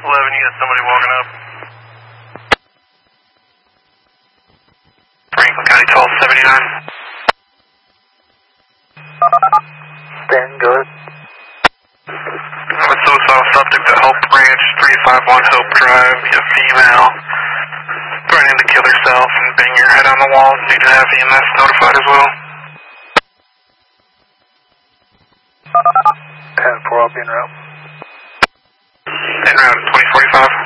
11, you got somebody walking up. Franklin County 1279. Stand good. I'm a suicidal subject at Hope Ranch, 351 Hope Drive. You have female. Threatening to kill herself and bang your head on the wall. Need to have EMS notified as well. 10-4, I'll be en route. En route, 2045.